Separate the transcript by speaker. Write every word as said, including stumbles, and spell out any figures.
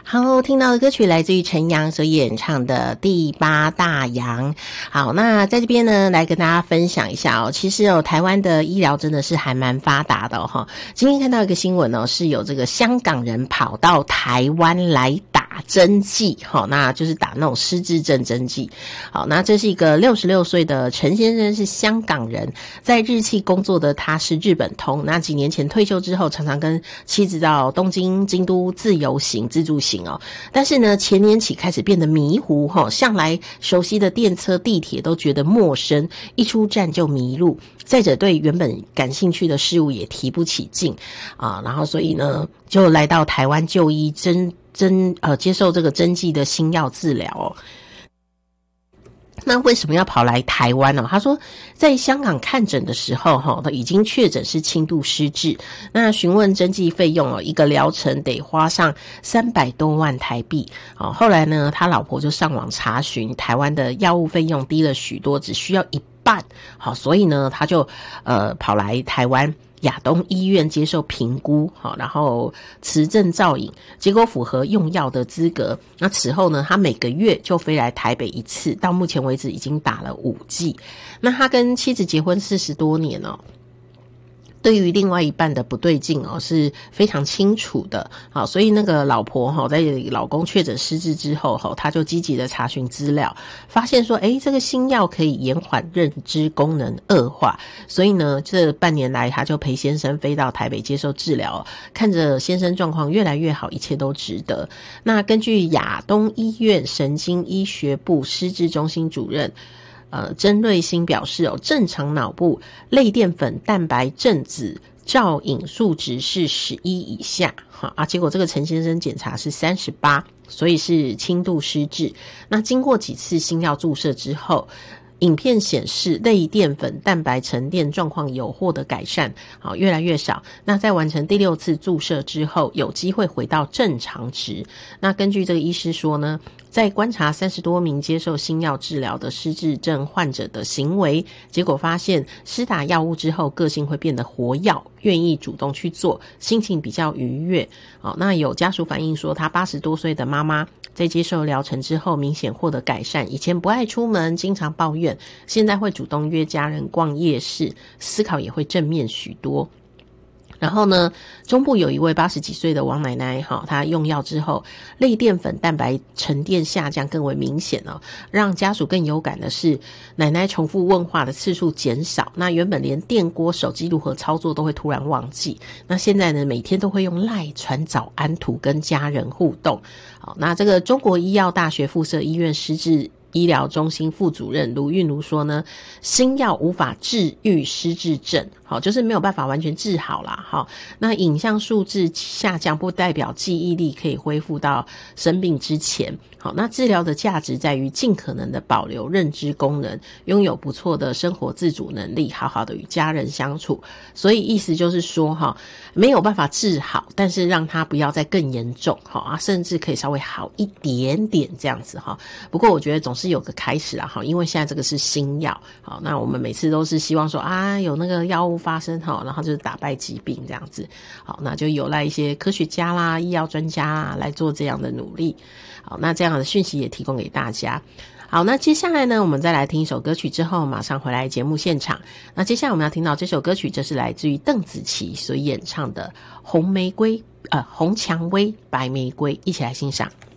Speaker 1: 好，听到的歌曲来自于陈阳所演唱的《第八大洋》。好，那在这边呢，来跟大家分享一下哦。其实哦，台湾的医疗真的是还蛮发达的哈、哦。今天看到一个新闻哦，是有这个香港人跑到台湾来打针剂，好、哦，那就是打那种失智症针剂。好，那这是一个六十六岁的陈先生，是香港人，在日企工作的他是日本通。那几年前退休之后，常常跟妻子到东京、京都自由行、自助行。但是呢，前年起开始变得迷糊哈，向来熟悉的电车、地铁都觉得陌生，一出站就迷路。再者，对原本感兴趣的事物也提不起劲啊，然后所以呢，就来到台湾就医针针呃接受这个针剂的新药治疗哦。那为什么要跑来台湾呢、哦？他说，在香港看诊的时候，哈，他已经确诊是轻度失智。那询问针剂费用哦，一个疗程得花上三百多万台币。哦，后来呢，他老婆就上网查询，台湾的药物费用低了许多，只需要一半。好，所以呢，他就呃跑来台湾亚东医院接受评估，好，然后持证造影，结果符合用药的资格。那此后呢，他每个月就飞来台北一次，到目前为止已经打了五剂。那他跟妻子结婚四十多年哦。对于另外一半的不对劲哦，是非常清楚的。好，所以那个老婆哈，在老公确诊失智之后哈，他就积极的查询资料，发现说，诶，这个新药可以延缓认知功能恶化。所以呢，这半年来，他就陪先生飞到台北接受治疗，看着先生状况越来越好，一切都值得。那根据亚东医院神经医学部失智中心主任。呃，曾瑞兴表示哦，正常脑部类淀粉蛋白正子照影数值是十一以下，哈啊，结果这个陈先生检查是三十八，所以是轻度失智。那经过几次新药注射之后，影片显示类淀粉蛋白沉淀状况有获得改善，好，越来越少。那在完成第六次注射之后，有机会回到正常值。那根据这个医师说呢，在观察三十多名接受新药治疗的失智症患者的行为，结果发现施打药物之后，个性会变得活跃，愿意主动去做，心情比较愉悦。好，那有家属反映说，他八十多岁的妈妈在接受疗程之后，明显获得改善，以前不爱出门，经常抱怨，现在会主动约家人逛夜市，思考也会正面许多。然后呢，中部有一位八十几岁的王奶奶，哈，她用药之后，类淀粉蛋白沉淀下降更为明显哦。让家属更有感的是，奶奶重复问话的次数减少。那原本连电锅、手机如何操作都会突然忘记，那现在呢，每天都会用赖传早安图跟家人互动。好，那这个中国医药大学附设医院失智医疗中心副主任卢韵如说呢，新药无法治愈失智症，好，就是没有办法完全治好啦，好，那影像数字下降不代表记忆力可以恢复到生病之前，好，那治疗的价值在于尽可能的保留认知功能，拥有不错的生活自主能力，好好的与家人相处。所以意思就是说哈，没有办法治好，但是让它不要再更严重，好啊，甚至可以稍微好一点点这样子哈。不过我觉得总是有个开始啦，哈，因为现在这个是新药，好，那我们每次都是希望说啊，有那个药物发生哈，然后就是打败疾病这样子，好，那就有赖一些科学家啦、医药专家啦来做这样的努力，好，那这样的讯息也提供给大家。好，那接下来呢，我们再来听一首歌曲之后，马上回来节目现场。那接下来我们要听到这首歌曲，就是来自于邓紫棋所演唱的《红玫瑰》呃，《红蔷薇白玫瑰》，一起来欣赏。